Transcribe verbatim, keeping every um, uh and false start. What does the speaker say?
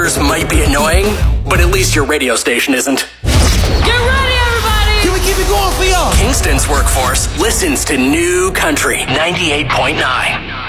workers might be annoying, but at least your radio station isn't. Get ready, everybody! Can we keep it going for y'all? Kingston's workforce listens to New Country ninety-eight point nine.